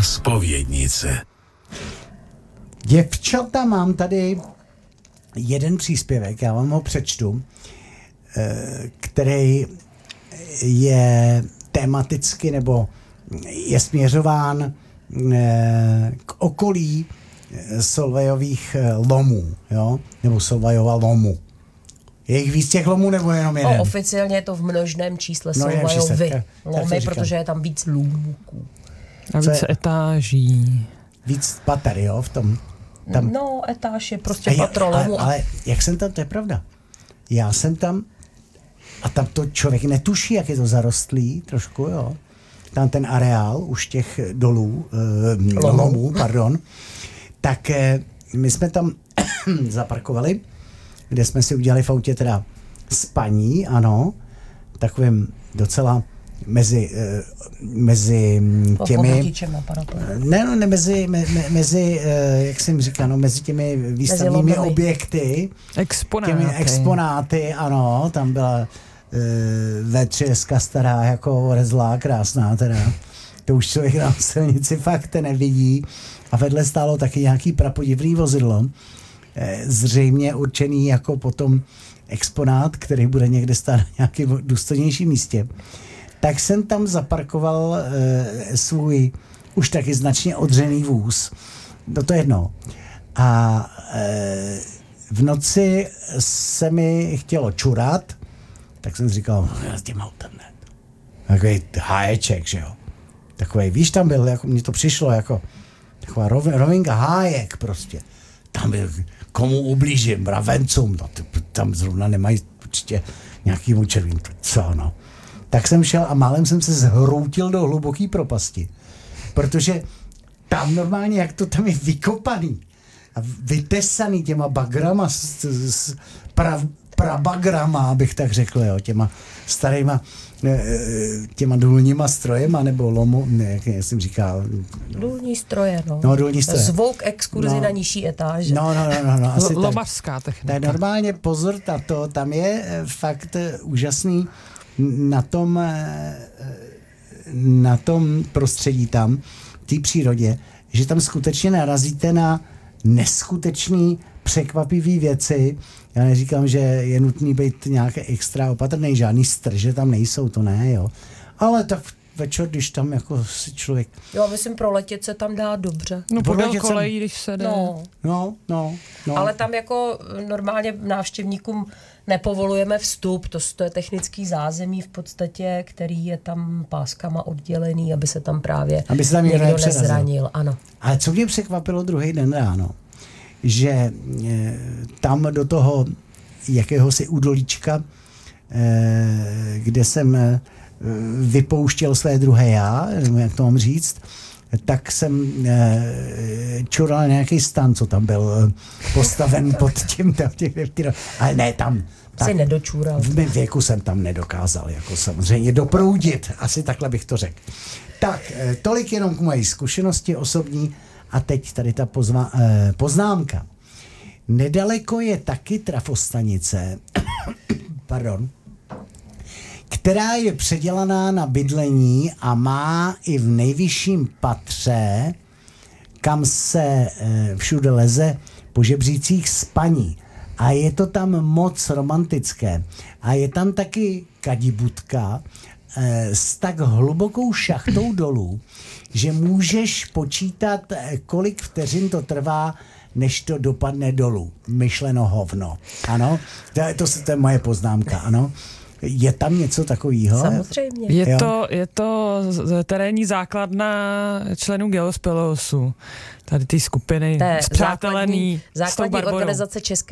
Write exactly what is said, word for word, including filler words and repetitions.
Zpovědnice. Děvčata, mám tady jeden příspěvek, já vám ho přečtu, který je tematicky nebo je směřován k okolí Solvejových lomů, jo? Nebo Solvejova lomu. Je jich víc těch lomů nebo jenom jeden? No, oficiálně je to v množném čísle No, Solvejovy lomy, protože je tam víc lůmků. A víc etáží. Víc pater, jo, v tom. Tam. No, etáž je prostě patro lomu. Ale, ale jak jsem tam, to je pravda. Já jsem tam a tam to člověk netuší, jak je to zarostlý, trošku, jo. Tam ten areál už těch dolů, eh, Lomu. lomů, pardon. Tak eh, my jsme tam zaparkovali, kde jsme si udělali v autě teda spaní, ano, takovým docela mezi, eh, mezi těmi... Ne, no, ne, mezi, me, me, mezi eh, jak jsem říkal, no, mezi těmi výstavními mezi objekty. Exponáty. Těmi exponáty, ano, tam byla eh, vé tři deska stará, jako orezlá, krásná teda. To už člověk na silnici fakt nevidí. A vedle stálo taky nějaký prapodivný vozidlo, eh, zřejmě určený jako potom exponát, který bude někde stát na nějakém důstojnějším místě. Tak jsem tam zaparkoval e, svůj už taky značně odřený vůz. No to jedno. A e, v noci se mi chtělo čurat, tak jsem si říkal, no, s tím autem ne. Takový háječek, že jo. Takový, víš, tam byl, jako mně to přišlo jako taková rov, rovinka hájek prostě. Tam byl, komu ublížím, mravencům, no, tam zrovna nemají určitě nějaký mučervím, co no. Tak jsem šel a málem jsem se zhroutil do hluboké propasti. Protože tam normálně, jak to tam je vykopaný a vytesaný těma bagrama, s, s, pra, prabagrama, abych tak řekl, jo, těma starýma, těma důlníma strojema, nebo lomu, ne, jak jsem říkal. Důlní stroje, no. No, důlní stroje. Zvuk exkurzi no, na nižší etáže. No, no, no, no. no asi Lomařská technika. Tak normálně pozor, tato, tam je fakt úžasný na tom, na tom prostředí tam, v té přírodě, že tam skutečně narazíte na neskutečný, překvapivý věci. Já neříkám, že je nutný být nějaké extra opatrný, žádný strže tam nejsou, to ne, jo. Ale tak večer, když tam jako si člověk... Jo, myslím, proletět se tam dá dobře. No podél Proletět kolejí, jsem... když se jde. No. No, no, no. Ale tam jako normálně návštěvníkům nepovolujeme vstup, to, to je technický zázemí v podstatě, který je tam páskama oddělený, aby se tam právě aby se tam někdo nezranil. Ano. Ale co mě překvapilo druhý den ráno, že e, tam do toho jakéhosi údolíčka, e, kde jsem e, vypouštěl své druhé já, jak to mám říct, tak jsem e, čural nějaký stan, co tam byl postaven pod tím, tam těch, ale ne tam. Tak, jsi nedočůral. V mém věku jsem tam nedokázal, jako samozřejmě doproudit, asi takhle bych to řekl. Tak, e, tolik jenom k mojí zkušenosti osobní a teď tady ta pozva, e, poznámka. Nedaleko je taky trafostanice, pardon, která je předělaná na bydlení a má i v nejvyšším patře, kam se e, všude leze po žebřících spaní. A je to tam moc romantické. A je tam taky kadibudka e, s tak hlubokou šachtou dolů, že můžeš počítat, kolik vteřin to trvá, než to dopadne dolů. Myšleno hovno. Ano? To, to, to je moje poznámka, ano? Je tam něco takového? Samozřejmě. Je to, je to terénní základna členů Geospeleosu. Tady ty skupiny Té spřátelený základní, základní organizace České